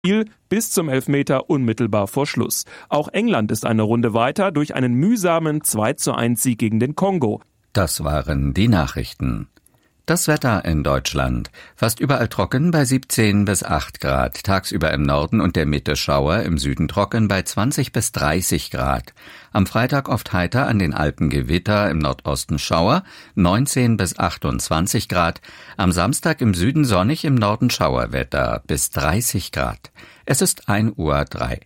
bis zum Elfmeter unmittelbar vor Schluss. Auch England ist eine Runde weiter durch einen mühsamen 2:1 gegen den Kongo. Das waren die Nachrichten. Das Wetter in Deutschland. Fast überall trocken bei 17 bis 8 Grad. Tagsüber im Norden und der Mitte Schauer, im Süden trocken bei 20 bis 30 Grad. Am Freitag oft heiter, an den Alpen Gewitter, im Nordosten Schauer, 19 bis 28 Grad. Am Samstag im Süden sonnig, im Norden Schauerwetter, bis 30 Grad. Es ist 1:03 Uhr.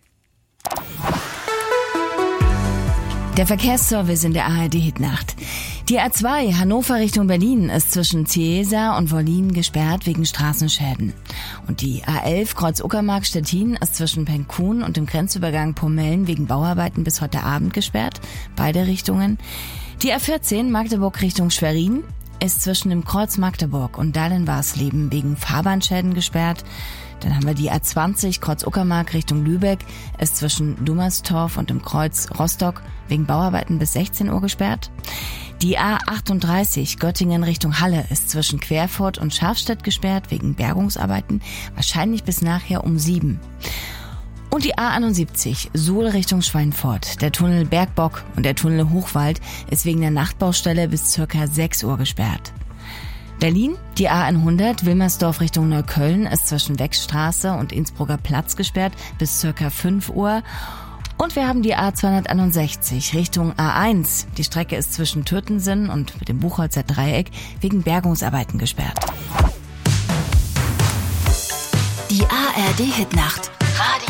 Der Verkehrsservice in der ARD-Hitnacht. Die A2 Hannover Richtung Berlin ist zwischen Ciesa und Wollin gesperrt wegen Straßenschäden. Und die A11 Kreuz-Uckermark-Stettin ist zwischen Penkun und dem Grenzübergang Pomellen wegen Bauarbeiten bis heute Abend gesperrt. Beide Richtungen. Die A14 Magdeburg Richtung Schwerin ist zwischen dem Kreuz Magdeburg und Dahlen-Warsleben wegen Fahrbahnschäden gesperrt. Dann haben wir die A20 Kreuz-Uckermark Richtung Lübeck, ist zwischen Dummerstorf und dem Kreuz Rostock wegen Bauarbeiten bis 16 Uhr gesperrt. Die A38 Göttingen Richtung Halle ist zwischen Querfurt und Schafstedt gesperrt wegen Bergungsarbeiten, wahrscheinlich bis nachher um 7. Und die A71 Suhl Richtung Schweinfurt, der Tunnel Bergbock und der Tunnel Hochwald ist wegen der Nachtbaustelle bis ca. 6 Uhr gesperrt. Berlin, die A100 Wilmersdorf Richtung Neukölln ist zwischen Wechstraße und Innsbrucker Platz gesperrt bis ca. 5 Uhr. Und wir haben die A261 Richtung A1. Die Strecke ist zwischen Türtensinn und mit dem Buchholzer Dreieck wegen Bergungsarbeiten gesperrt. Die ARD-Hitnacht.